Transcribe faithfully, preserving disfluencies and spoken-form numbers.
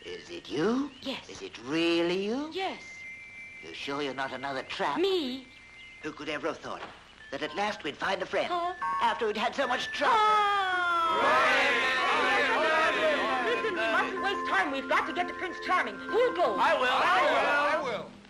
Is it you? Yes. Is it really you? Yes. You sure you're not another trap? Me? Who could ever have thought that at last we'd find a friend Huh? after we'd had so much trouble? Listen, we mustn't waste time. We've got to get to Prince Charming. Who'll go? I will. I will. I will.